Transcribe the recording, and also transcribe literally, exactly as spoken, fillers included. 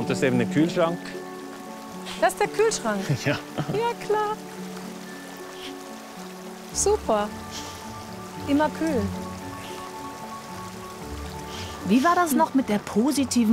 das ist eben der Kühlschrank. Das ist der Kühlschrank. Ja. Ja, klar. Super. Immer kühl. Wie war das noch mit der positiven